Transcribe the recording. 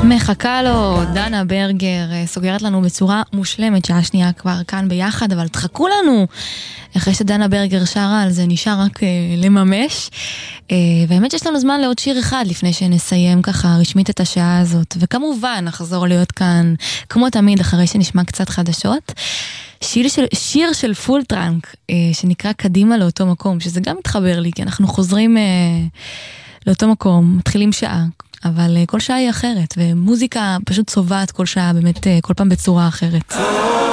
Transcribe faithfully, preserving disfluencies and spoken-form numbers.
מחכה לו, דנה ברגר סוגרת לנו בצורה מושלמת, שעה שנייה כבר כאן ביחד, אבל תחכו לנו, אחרי שדנה ברגר שרה על זה נשאר רק אה, לממש, אה, והאמת שיש לנו זמן לעוד שיר אחד לפני שנסיים ככה רשמית את השעה הזאת, וכמובן נחזור להיות כאן כמו תמיד אחרי שנשמע קצת חדשות, שיר של, שיר של פול טראנק אה, שנקרא קדימה לאותו מקום, שזה גם מתחבר לי כי אנחנו חוזרים אה, לאותו מקום, מתחילים שעה, אבל כל שעה היא אחרת, ומוזיקה פשוט צובעת כל שעה, באמת כל פעם בצורה אחרת.